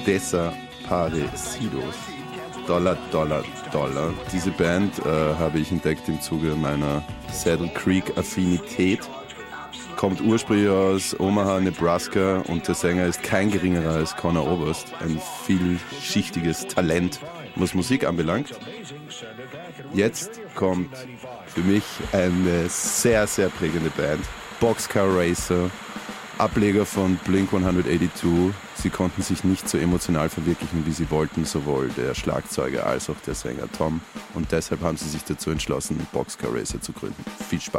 Desaparecidos. Dollar, Dollar, Dollar. Diese Band habe ich entdeckt im Zuge meiner Saddle Creek-Affinität. Kommt ursprünglich aus Omaha, Nebraska und der Sänger ist kein geringerer als Conor Oberst. Ein vielschichtiges Talent, was Musik anbelangt. Jetzt kommt für mich eine sehr, sehr prägende Band. Boxcar Racer, Ableger von Blink-182. Sie konnten sich nicht so emotional verwirklichen, wie sie wollten, sowohl der Schlagzeuger als auch der Sänger Tom. Und deshalb haben sie sich dazu entschlossen, Boxcar Racer zu gründen. Viel Spaß!